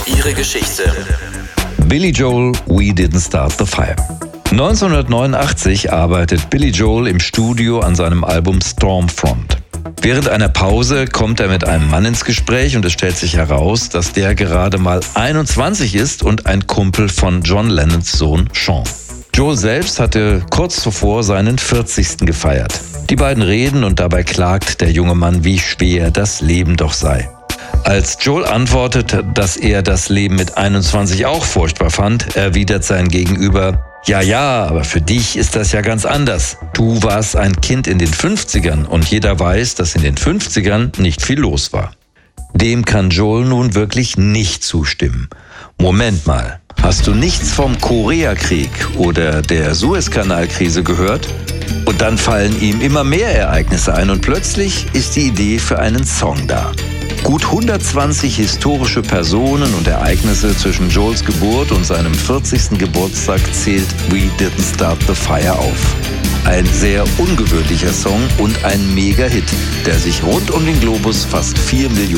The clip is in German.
ihre Geschichte. Billy Joel, We Didn't Start the Fire. 1989 arbeitet Billy Joel im Studio an seinem Album Stormfront. Während einer Pause kommt er mit einem Mann ins Gespräch und es stellt sich heraus, dass der gerade mal 21 ist und ein Kumpel von John Lennons Sohn Sean. Joel selbst hatte kurz zuvor seinen 40. gefeiert. Die beiden reden und dabei klagt der junge Mann, wie schwer das Leben doch sei. Als Joel antwortet, dass er das Leben mit 21 auch furchtbar fand, erwidert sein Gegenüber: Ja, aber für dich ist das ja ganz anders. Du warst ein Kind in den 50ern und jeder weiß, dass in den 50ern nicht viel los war. Dem kann Joel nun wirklich nicht zustimmen. Moment mal, hast du nichts vom Koreakrieg oder der Suezkanalkrise gehört? Und dann fallen ihm immer mehr Ereignisse ein und plötzlich ist die Idee für einen Song da. Gut 120 historische Personen und Ereignisse zwischen Joels Geburt und seinem 40. Geburtstag zählt We Didn't Start the Fire auf. Ein sehr ungewöhnlicher Song und ein Mega-Hit, der sich rund um den Globus fast 4 Millionen